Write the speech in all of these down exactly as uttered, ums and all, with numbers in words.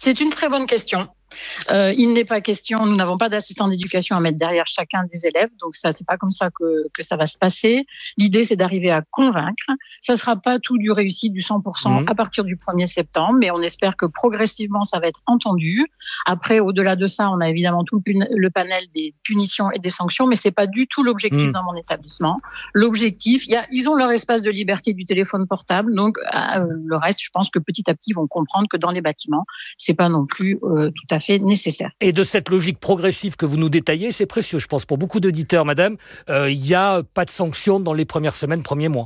C'est une très bonne question. Euh, il n'est pas question, nous n'avons pas d'assistant d'éducation à mettre derrière chacun des élèves, donc ça, c'est pas comme ça que, que ça va se passer. L'idée, c'est d'arriver à convaincre. Ça sera pas tout du réussi du cent pour cent mmh. à partir du premier septembre, mais on espère que progressivement, ça va être entendu. Après, au-delà de ça, on a évidemment tout le, pun- le panel des punitions et des sanctions, mais c'est pas du tout l'objectif mmh. dans mon établissement. L'objectif, il y a, ils ont leur espace de liberté du téléphone portable, donc euh, le reste, je pense que petit à petit, ils vont comprendre que dans les bâtiments, c'est pas non plus euh, tout à fait nécessaire. Et de cette logique progressive que vous nous détaillez, c'est précieux, je pense, pour beaucoup d'auditeurs, madame. Il euh, n'y a pas de sanctions dans les premières semaines, premiers mois.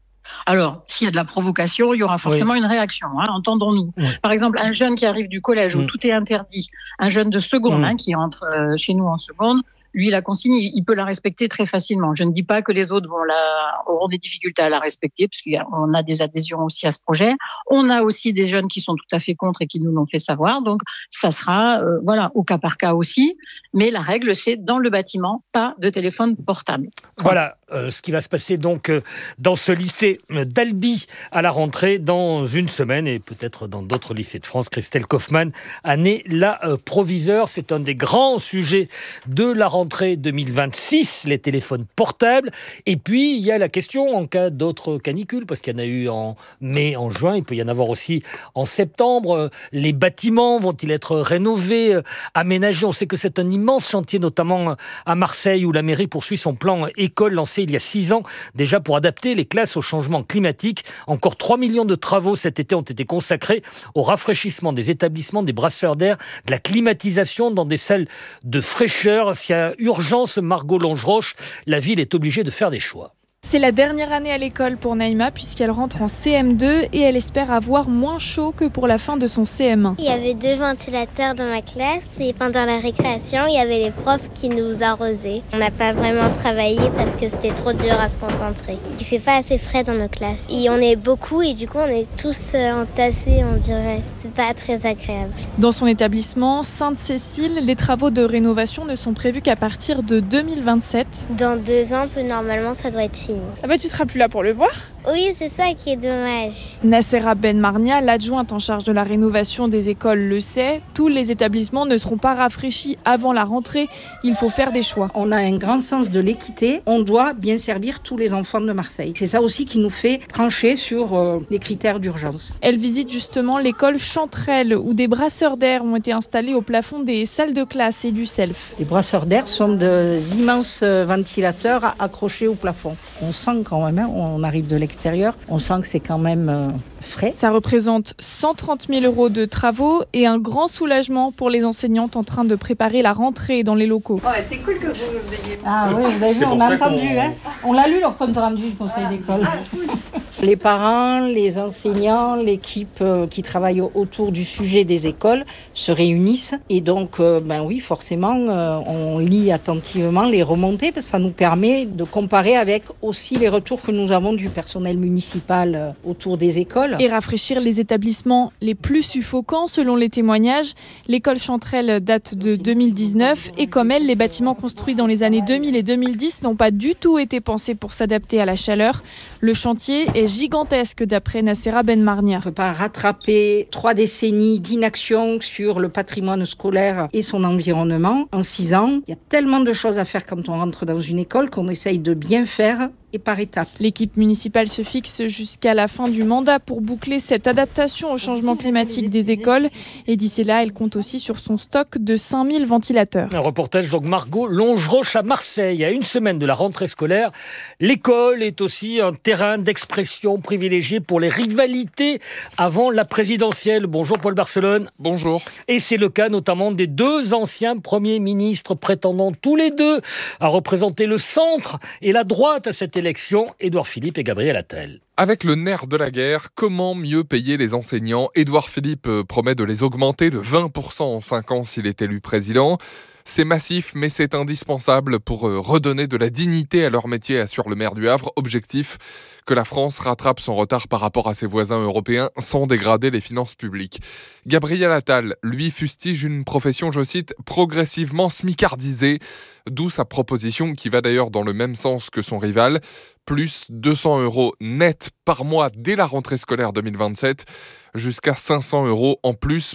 Alors, s'il y a de la provocation, il y aura forcément oui. une réaction, hein, entendons-nous. Oui. Par exemple, un jeune qui arrive du collège où mmh. tout est interdit, un jeune de seconde mmh. hein, qui entre euh, chez nous en seconde, lui, la consigne, il peut la respecter très facilement. Je ne dis pas que les autres vont la, auront des difficultés à la respecter, parce qu'on a des adhésions aussi à ce projet. On a aussi des jeunes qui sont tout à fait contre et qui nous l'ont fait savoir. Donc, ça sera, euh, voilà, au cas par cas aussi. Mais la règle, c'est dans le bâtiment, pas de téléphone portable. Voilà euh, ce qui va se passer donc euh, dans ce lycée d'Albi à la rentrée dans une semaine et peut-être dans d'autres lycées de France. Christelle Kaufmann en est la euh, proviseure. C'est un des grands sujets de la rentrée deux mille vingt-six, les téléphones portables. Et puis, il y a la question en cas d'autres canicules, parce qu'il y en a eu en mai, en juin, il peut y en avoir aussi en septembre. Les bâtiments vont-ils être rénovés, aménagés? On sait que c'est un immense chantier, notamment à Marseille, où la mairie poursuit son plan école lancé il y a six ans, déjà pour adapter les classes au changement climatique. Encore trois millions de travaux cet été ont été consacrés au rafraîchissement des établissements, des brasseurs d'air, de la climatisation dans des salles de fraîcheur. S'il y a urgence, Margot Longeroche, la ville est obligée de faire des choix. C'est la dernière année à l'école pour Naïma puisqu'elle rentre en C M deux et elle espère avoir moins chaud que pour la fin de son C M un. Il y avait deux ventilateurs dans ma classe et pendant la récréation, il y avait les profs qui nous arrosaient. On n'a pas vraiment travaillé parce que c'était trop dur à se concentrer. Il fait pas assez frais dans nos classes. Et on est beaucoup et du coup on est tous entassés, on dirait. C'est pas très agréable. Dans son établissement, Sainte-Cécile, les travaux de rénovation ne sont prévus qu'à partir de deux mille vingt-sept. Dans deux ans, normalement, ça doit être fini. Ah bah tu seras plus là pour le voir. Oui, c'est ça qui est dommage. Nassera Ben Marnia, l'adjointe en charge de la rénovation des écoles, le sait. Tous les établissements ne seront pas rafraîchis avant la rentrée. Il faut faire des choix. On a un grand sens de l'équité. On doit bien servir tous les enfants de Marseille. C'est ça aussi qui nous fait trancher sur euh, les critères d'urgence. Elle visite justement l'école Chanterelle où des brasseurs d'air ont été installés au plafond des salles de classe et du self. Les brasseurs d'air sont d'immenses ventilateurs accrochés au plafond. On sent quand même, hein, on arrive de l'extérieur, on sent que c'est quand même euh, frais. Ça représente cent trente mille euros de travaux et un grand soulagement pour les enseignantes en train de préparer la rentrée dans les locaux. Ouais, c'est cool que vous nous ayez... Ah oui, vous avez vu, on a entendu, hein. On l'a lu leur compte rendu du conseil ah. d'école. Ah, cool. Les parents, les enseignants, l'équipe euh, qui travaille autour du sujet des écoles se réunissent et donc, euh, ben oui, forcément, euh, on lit attentivement les remontées parce que ça nous permet de comparer avec aussi les retours que nous avons du personnel municipal euh, autour des écoles. Et rafraîchir les établissements les plus suffocants selon les témoignages. L'école Chanterelle date de deux mille dix-neuf et comme elle, les bâtiments construits dans les années deux mille et deux mille dix n'ont pas du tout été pensés pour s'adapter à la chaleur. Le chantier est gigantesque d'après Nassera Ben Marnia. On ne peut pas rattraper trois décennies d'inaction sur le patrimoine scolaire et son environnement en six ans. Il y a tellement de choses à faire quand on rentre dans une école qu'on essaye de bien faire et par étapes. L'équipe municipale se fixe jusqu'à la fin du mandat pour boucler cette adaptation au changement climatique des écoles. Et d'ici là, elle compte aussi sur son stock de cinq mille ventilateurs. Un reportage donc Margot Longeroche à Marseille. À une semaine de la rentrée scolaire, l'école est aussi un terrain d'expression privilégié pour les rivalités avant la présidentielle. Bonjour Paul Barcelone. Bonjour. Et c'est le cas notamment des deux anciens premiers ministres prétendant tous les deux à représenter le centre et la droite à cette élection, Édouard Philippe et Gabriel Attal. Avec le nerf de la guerre, comment mieux payer les enseignants ? Édouard Philippe promet de les augmenter de vingt pour cent en cinq ans s'il est élu président. C'est massif, mais c'est indispensable pour redonner de la dignité à leur métier, assure le maire du Havre. Objectif, que la France rattrape son retard par rapport à ses voisins européens sans dégrader les finances publiques. Gabriel Attal, lui, fustige une profession, je cite, progressivement smicardisée, d'où sa proposition qui va d'ailleurs dans le même sens que son rival, plus deux cents euros net par mois dès la rentrée scolaire deux mille vingt-sept, jusqu'à cinq cents euros en plus